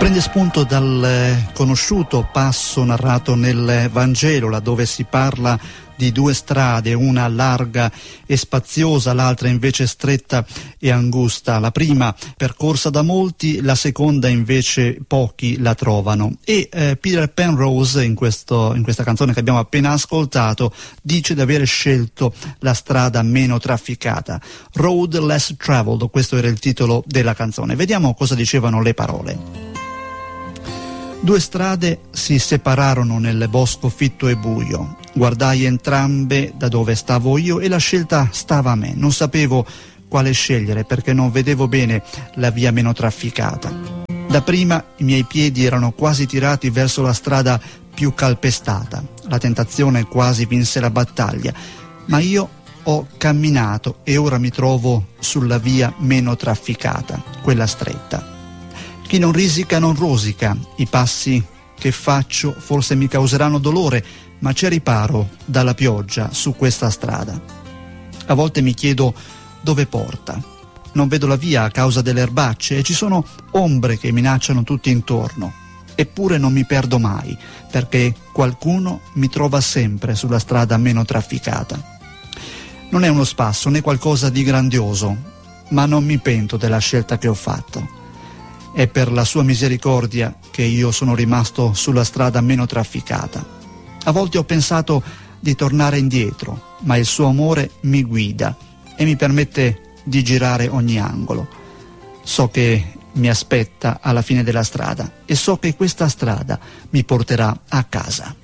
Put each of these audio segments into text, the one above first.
Prende spunto dal conosciuto passo narrato nel Vangelo, laddove si parla di due strade, una larga e spaziosa, l'altra invece stretta e angusta. La prima percorsa da molti, la seconda invece pochi la trovano. E Peter Penrose in questa canzone che abbiamo appena ascoltato dice di aver scelto la strada meno trafficata, Road Less Traveled, questo era il titolo della canzone. Vediamo cosa dicevano le parole. Due strade si separarono nel bosco fitto e buio. Guardai entrambe da dove stavo io e la scelta stava a me. Non sapevo quale scegliere perché non vedevo bene la via meno trafficata. Dapprima i miei piedi erano quasi tirati verso la strada più calpestata. La tentazione quasi vinse la battaglia, ma io ho camminato e ora mi trovo sulla via meno trafficata, quella stretta. Chi non risica non rosica, i passi che faccio forse mi causeranno dolore, ma c'è riparo dalla pioggia su questa strada. A volte mi chiedo dove porta. Non vedo la via a causa delle erbacce e ci sono ombre che minacciano tutti intorno. Eppure non mi perdo mai, perché qualcuno mi trova sempre sulla strada meno trafficata. Non è uno spasso né qualcosa di grandioso, ma non mi pento della scelta che ho fatto. È per la sua misericordia che io sono rimasto sulla strada meno trafficata. A volte ho pensato di tornare indietro, ma il suo amore mi guida e mi permette di girare ogni angolo. So che mi aspetta alla fine della strada e so che questa strada mi porterà a casa.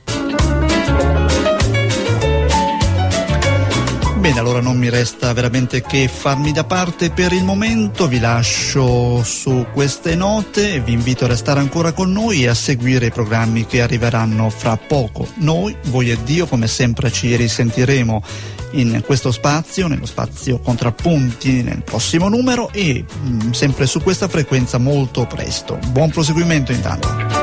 Bene, allora non mi resta veramente che farmi da parte per il momento, vi lascio su queste note e vi invito a restare ancora con noi e a seguire i programmi che arriveranno fra poco. Noi, voi e Dio, come sempre ci risentiremo in questo spazio, nello spazio Contrappunti, nel prossimo numero e sempre su questa frequenza molto presto. Buon proseguimento intanto.